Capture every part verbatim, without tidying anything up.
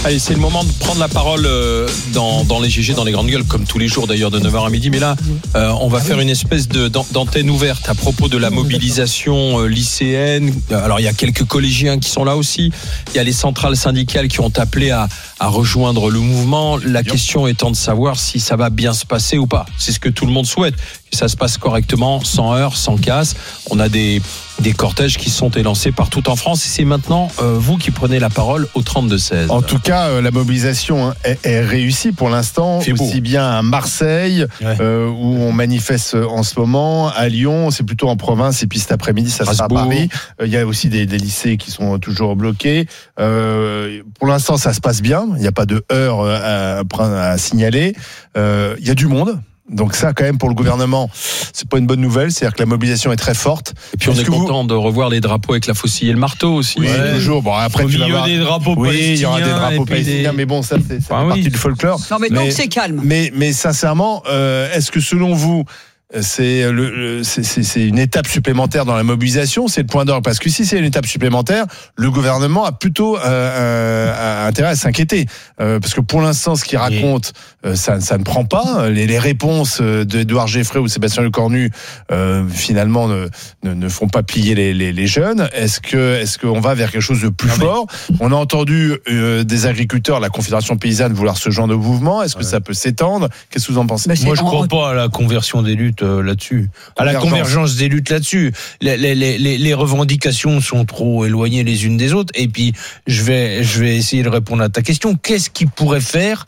Allez, c'est le moment de prendre la parole euh, dans, dans les G G, dans les grandes gueules, comme tous les jours d'ailleurs de neuf heures à midi. Mais là, euh, on va faire une espèce de, d'antenne ouverte à propos de la mobilisation euh, lycéenne. Alors, il y a quelques collégiens qui sont là aussi. Il y a les centrales syndicales qui ont appelé à, à rejoindre le mouvement. La question étant de savoir si ça va bien se passer ou pas. C'est ce que tout le monde souhaite, que ça se passe correctement, sans heurts, sans casse. On a des, des cortèges qui sont élancés partout en France. Et c'est maintenant euh, vous qui prenez la parole au trente-deux seize. En tout cas, euh, la mobilisation hein, est, est réussie pour l'instant, C'est aussi beau. bien à Marseille, ouais. euh, où on manifeste en ce moment, à Lyon, c'est plutôt en province, et puis cet après-midi, ça sera à Paris. Il euh, y a aussi des, des lycées qui sont toujours bloqués. Euh, pour l'instant, ça se passe bien. Il n'y a pas de heurts à, à, à signaler. Euh, il y a du monde. Donc ça, quand même, pour le gouvernement, c'est pas une bonne nouvelle. C'est-à-dire que la mobilisation est très forte. Et puis on Est-ce est content vous... de revoir les drapeaux avec la faucille et le marteau aussi. Oui, ouais. toujours. Bon, après, au tu milieu vas voir... des drapeaux oui, palestiniens. il y aura des drapeaux palestiniens, des... mais bon, ça, c'est, ça ah, fait oui. partie du folklore. Non, mais, mais donc c'est calme. Mais, mais sincèrement, euh, est-ce que selon vous, c'est, le, le, c'est, c'est, c'est une étape supplémentaire dans la mobilisation, c'est le point d'orgue. Parce que si c'est une étape supplémentaire, le gouvernement a plutôt euh, euh, intérêt à s'inquiéter. Euh, parce que pour l'instant, ce qu'il raconte, euh, ça, ça ne prend pas. Les, les réponses d'Édouard Geffray ou Sébastien Lecornu, euh, finalement, ne, ne, ne font pas plier les, les, les jeunes. Est-ce que, est-ce qu'on va vers quelque chose de plus non, fort mais... On a entendu euh, des agriculteurs, la Confédération paysanne, vouloir se joindre au mouvement. Est-ce que ouais. ça peut s'étendre ? Qu'est-ce que vous en pensez ? bah, Moi, je ne crois en... pas à la conversion des luttes là-dessus, à la convergence des luttes là-dessus. Les, les, les, les revendications sont trop éloignées les unes des autres. Et puis, je vais, je vais essayer de répondre à ta question. Qu'est-ce qui pourrait faire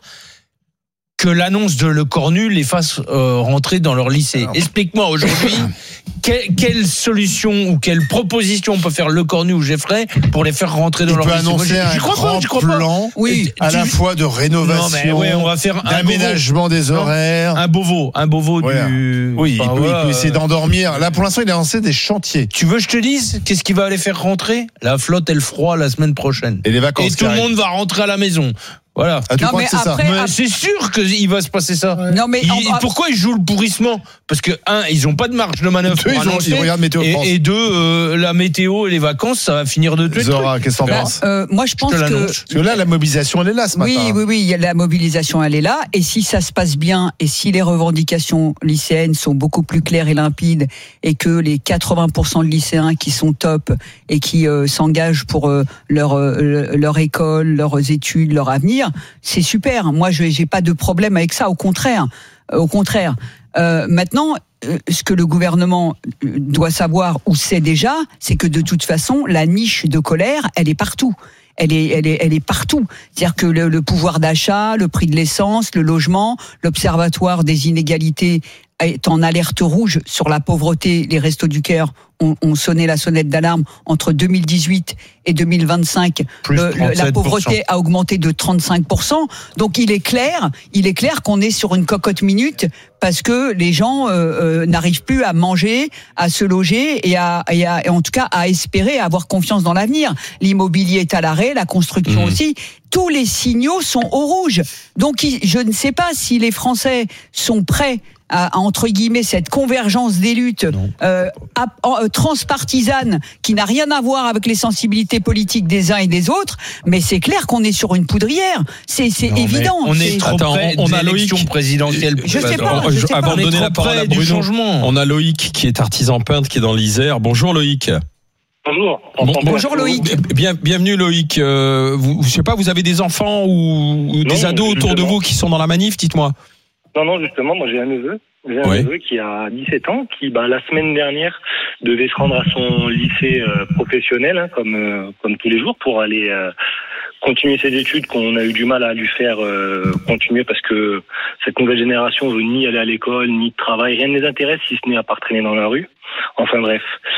que l'annonce de Lecornu les fasse euh, rentrer dans leur lycée ? Alors... Explique-moi aujourd'hui, quelle, quelle solution ou quelle proposition peut faire Lecornu ou Geffray pour les faire rentrer dans Il leur lycée ? Il peut annoncer un grand pas, plan oui, à tu... la fois de rénovation, non, ouais, on va faire d'aménagement des horaires. Un Beauvau, un Beauvau ouais. du... Oui, enfin, il, peut, voilà. il peut essayer d'endormir. Là, pour l'instant, il a lancé des chantiers. Tu veux que je te dise qu'est-ce qui va les faire rentrer ? La flotte et le froid la semaine prochaine. Et les vacances. Et tout le monde va rentrer à la maison. Voilà. Ah, tu non, crois mais que c'est après, ça après... C'est sûr qu'il va se passer ça. Ouais. Non, mais ils, on... Pourquoi ils jouent le pourrissement ? Parce que, un, ils n'ont pas de marge de manœuvre. Deux, ils, ont, ils regardent Météo France. Et, et deux, euh, la météo et les vacances, ça va finir de tuer. Zora, qu'est-ce que t'en bah, penses ? euh, Moi, je pense je que... Parce que là, la mobilisation, elle est là ce oui, matin. Oui, oui, oui, la mobilisation, elle est là. Et si ça se passe bien, et si les revendications lycéennes sont beaucoup plus claires et limpides, et que les quatre-vingts pour cent de lycéens qui sont top et qui euh, s'engagent pour euh, leur, euh, leur école, leurs études, leur avenir, c'est super. Moi, je j'ai pas de problème avec ça. Au contraire, euh, au contraire. Euh, maintenant, euh, ce que le gouvernement doit savoir ou sait déjà, c'est que de toute façon, la niche de colère, elle est partout. Elle est, elle est, elle est partout. C'est-à-dire que le, le pouvoir d'achat, le prix de l'essence, le logement, l'observatoire des inégalités est en alerte rouge sur la pauvreté. Les Restos du Cœur ont, ont sonné la sonnette d'alarme entre deux mille dix-huit et deux mille vingt-cinq. Le, le, la pauvreté a augmenté de trente-cinq pour cent. Donc il est clair, il est clair qu'on est sur une cocotte minute parce que les gens euh, euh, n'arrivent plus à manger, à se loger et, à, et, à, et en tout cas à espérer, à avoir confiance dans l'avenir. L'immobilier est à l'arrêt, la construction mmh. aussi. Tous les signaux sont au rouge. Donc je ne sais pas si les Français sont prêts à, à entre guillemets cette convergence des luttes euh, à, à, transpartisane qui n'a rien à voir avec les sensibilités politiques des uns et des autres, mais c'est clair qu'on est sur une poudrière. C'est, c'est non, évident. On est c'est... trop Attends, près on de a l'élection Loïc. présidentielle. Je sais pas. Je sais Avant pas. de donner la parole à Bruno, on a Loïc qui est artisan peintre qui est dans l'Isère. Bonjour Loïc. Bonjour. Bon, bonjour Loïc. Bien, bienvenue Loïc. Euh, vous, je sais pas, vous avez des enfants ou, ou des non, ados autour justement. de vous qui sont dans la manif, dites-moi. Non, non, justement, moi j'ai un neveu. J'ai un oui. neveu qui a dix-sept ans, qui bah, la semaine dernière devait se rendre à son lycée euh, professionnel, hein, comme euh, comme tous les jours, pour aller euh, continuer ses études qu'on a eu du mal à lui faire euh, continuer parce que cette nouvelle génération veut ni aller à l'école, ni de travail, rien ne les intéresse si ce n'est à part traîner dans la rue. Enfin bref.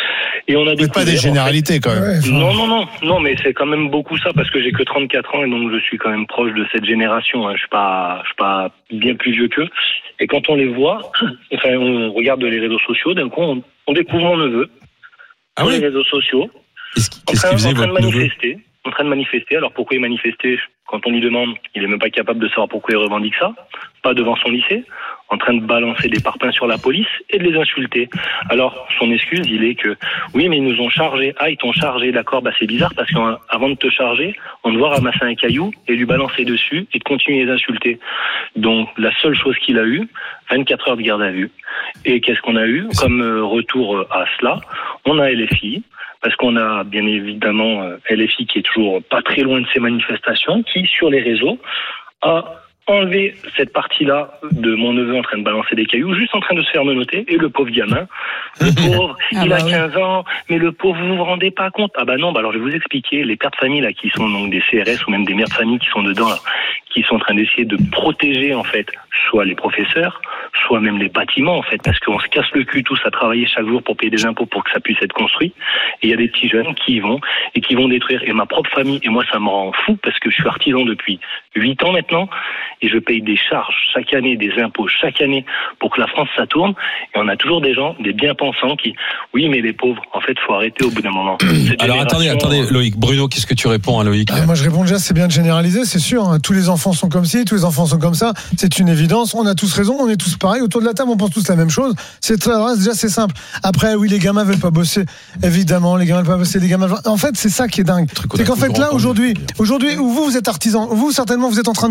Et on a mais pas des généralités en fait, quand même. Ouais, non, non, non, non, mais c'est quand même beaucoup ça parce que j'ai que trente-quatre ans et donc je suis quand même proche de cette génération. Hein. Je suis pas, je suis pas bien plus vieux qu'eux. Et quand on les voit, enfin, on regarde les réseaux sociaux, d'un coup, on, on découvre mon neveu ah sur oui. les réseaux sociaux. Qu'est-ce, qu'est-ce qu'il faisait, en train votre de manifester, neveu en train de manifester. Alors pourquoi il manifestait? quand on lui demande, il est même pas capable de savoir pourquoi il revendique ça, pas devant son lycée, en train de balancer des parpaings sur la police et de les insulter. Alors, son excuse, il est que, oui, mais ils nous ont chargé. Ah, ils t'ont chargé, d'accord, bah c'est bizarre parce qu'avant de te charger, on te voit ramasser un caillou et lui balancer dessus et de continuer à les insulter. Donc, la seule chose qu'il a eue, vingt-quatre heures de garde à vue. Et qu'est-ce qu'on a eu comme retour à cela? On a L F I, parce qu'on a bien évidemment L F I qui est toujours pas très loin de ces manifestations, qui, sur les réseaux, a enlevé cette partie-là de mon neveu en train de balancer des cailloux, juste en train de se faire menotter, et le pauvre gamin, le pauvre, ah il bah a quinze oui. ans, mais le pauvre, vous vous rendez pas compte? Ah bah non, bah alors je vais vous expliquer, les pères de famille là, qui sont donc des C R S ou même des mères de famille qui sont dedans, là, qui sont en train d'essayer de protéger en fait, soit les professeurs, soit même les bâtiments en fait, parce qu'on se casse le cul tous à travailler chaque jour pour payer des impôts pour que ça puisse être construit, et il y a des petits jeunes qui y vont, et qui vont détruire, et ma propre famille, et moi ça me rend fou, parce que je suis artisan depuis huit ans maintenant, et je paye des charges chaque année, des impôts chaque année pour que la France ça tourne. Et on a toujours des gens, des bien-pensants qui, oui, mais les pauvres, en fait, faut arrêter au bout d'un moment. Cette Alors attendez, attendez, Loïc. Bruno, qu'est-ce que tu réponds à Loïc? ah, Moi, je réponds déjà, c'est bien de généraliser, c'est sûr. Hein. Tous les enfants sont comme ci, tous les enfants sont comme ça. C'est une évidence. On a tous raison, on est tous pareils. Autour de la table, on pense tous la même chose. C'est très, alors, déjà, c'est simple. Après, oui, les gamins veulent pas bosser. Évidemment, les gamins veulent pas bosser. Les gamins. En fait, c'est ça qui est dingue. C'est qu'en fait, là, aujourd'hui, aujourd'hui, où vous, vous êtes artisan, vous, certainement, vous êtes en train de